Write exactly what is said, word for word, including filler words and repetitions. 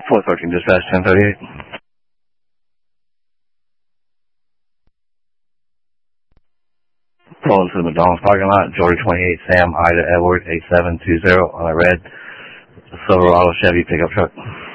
four thirteen dispatch, ten thirty-eight. Pulling to the McDonald's parking lot, Georgia twenty-eight, Sam, Ida, Edward, eight seven two zero on a red Silverado Chevy pickup truck.